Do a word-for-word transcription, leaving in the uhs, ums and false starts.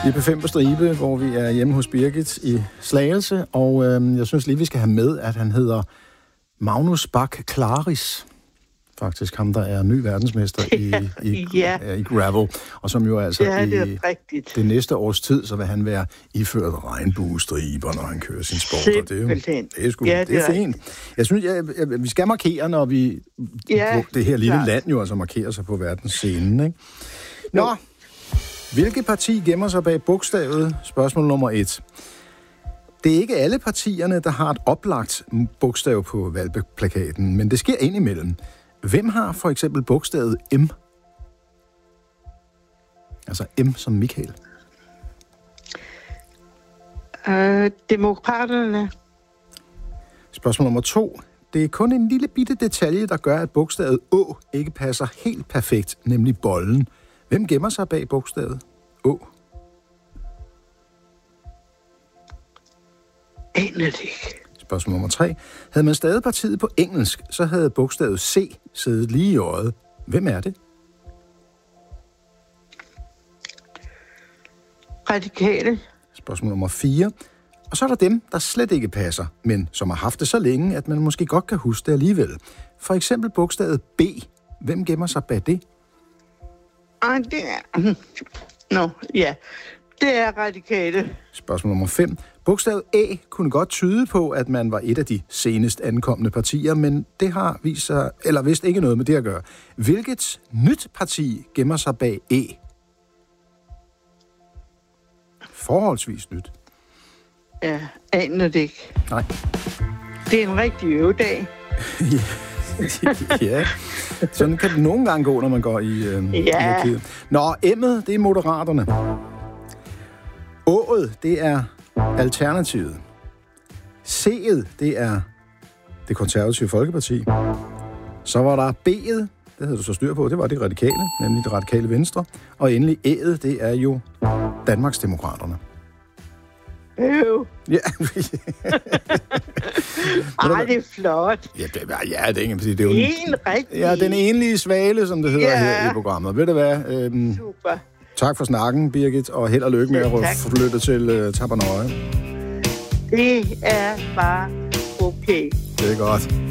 Vi er på fem på stribe, hvor vi er hjemme hos Birgit i Slagelse, og øh, jeg synes lige, vi skal have med, at han hedder Magnus Bach Claris. Faktisk ham, der er ny verdensmester i, i, ja. i gravel, og som jo altså ja, det, i rigtigt. det næste års tid, så vil han være iført regnbuestriber, når han kører sin sport. Og det er jo, det er, sgu, ja, det er, det er fint. Jeg synes, jeg, jeg, vi skal markere, når vi ja, det her lille klart. land jo altså markerer sig på verdensscenen, ikke? Nå, hvilket parti gemmer sig bag bogstavet? Spørgsmål nummer et. Det er ikke alle partierne, der har et oplagt bogstav på valgplakaten, men det sker indimellem. Hvem har for eksempel bogstavet M? Altså M som Michael. Øh, Demokraterne. Spørgsmål nummer to. Det er kun en lille bitte detalje, der gør, at bogstavet Å ikke passer helt perfekt, nemlig bollen. Hvem gemmer sig bag bogstavet Å? Aner det ikke. Spørgsmål nummer tre. Havde man stadig partiet på engelsk, så havde bogstavet C siddet lige i øjet. Hvem er det? Radikale. Spørgsmål nummer fire. Og så er der dem, der slet ikke passer, men som har haft det så længe, at man måske godt kan huske det alligevel. For eksempel bogstavet B. Hvem gemmer sig bag det? Ej, det er... Nå, ja. Det er radikale. Spørgsmål nummer fem. Bogstavet A kunne godt tyde på, at man var et af de senest ankomne partier, men det har vist sig, eller vist ikke noget med det at gøre. Hvilket nyt parti gemmer sig bag E? Forholdsvis nyt. Ja, aner det ikke. Nej. Det er en rigtig øvedag. Ja, sådan kan det nogle gange gå, når man går i øh, ja. i Nå, M'et, det er Moderaterne. A'et, det er Alternativet. C'et, det er Det Konservative Folkeparti. Så var der B'et, det havde du så styr på, det var det radikale, nemlig det radikale Venstre. Og endelig Æ'et, det er jo Danmarksdemokraterne. Øv. Ja. Ej, det er flot. Ja, det, ja, det er ikke, det er jo en rigtig. Ja, den enlige svale, som det hedder ja. her i programmet. Ved du hvad? Øhm, Super. Tak for snakken, Birgit, og held og lykke med at flytte til uh, Tappernøje. Det er bare okay. Det er godt.